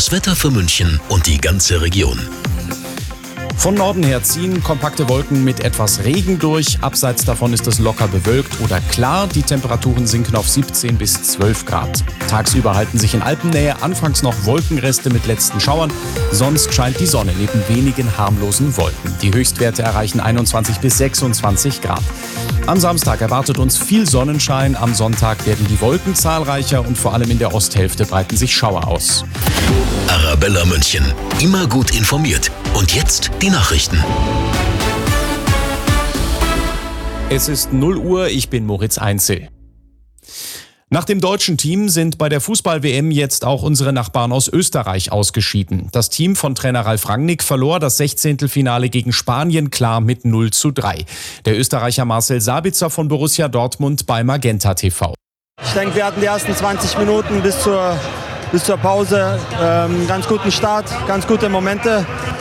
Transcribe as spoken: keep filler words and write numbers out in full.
Das Wetter für München und die ganze Region. Von Norden her ziehen kompakte Wolken mit etwas Regen durch. Abseits davon ist es locker bewölkt oder klar. Die Temperaturen sinken auf siebzehn bis zwölf Grad. Tagsüber halten sich in Alpennähe anfangs noch Wolkenreste mit letzten Schauern. Sonst scheint die Sonne neben wenigen harmlosen Wolken. Die Höchstwerte erreichen einundzwanzig bis sechsundzwanzig Grad. Am Samstag erwartet uns viel Sonnenschein. Am Sonntag werden die Wolken zahlreicher und vor allem in der Osthälfte breiten sich Schauer aus. Arabella München. Immer gut informiert. Und jetzt die Nachrichten. Es ist null Uhr, ich bin Moritz Einzel. Nach dem deutschen Team sind bei der Fußball-W M jetzt auch unsere Nachbarn aus Österreich ausgeschieden. Das Team von Trainer Ralf Rangnick verlor das Sechzehntelfinale gegen Spanien klar mit null zu drei. Der Österreicher Marcel Sabitzer von Borussia Dortmund bei Magenta T V. Ich denke, wir hatten die ersten zwanzig Minuten bis zur, bis zur Pause ähm, ganz guten Start, ganz gute Momente.